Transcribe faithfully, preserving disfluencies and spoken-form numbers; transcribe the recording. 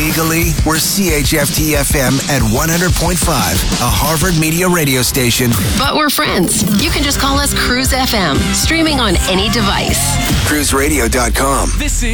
Legally, we're C H F T F M at one hundred point five, a Harvard Media radio station. But we're friends. You can just call us Cruise F M, streaming on any device. cruise radio dot com. This is